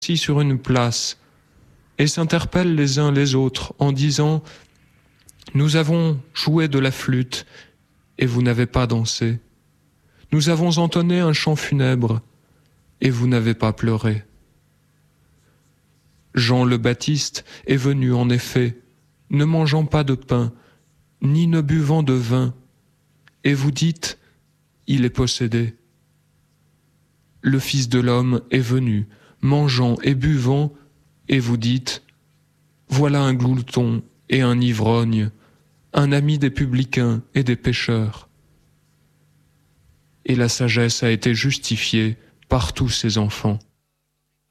assis sur une place et s'interpellent les uns les autres en disant « Nous avons joué de la flûte et vous n'avez pas dansé. Nous avons entonné un chant funèbre et vous n'avez pas pleuré. » Jean le Baptiste est venu en effet, ne mangeant pas de pain, ni ne buvant de vin, et vous dites « Il est possédé. » Le Fils de l'homme est venu, mangeant et buvant, et vous dites « Voilà un glouton et un ivrogne, un ami des publicains et des pécheurs. » Et la sagesse a été justifiée par tous ses enfants.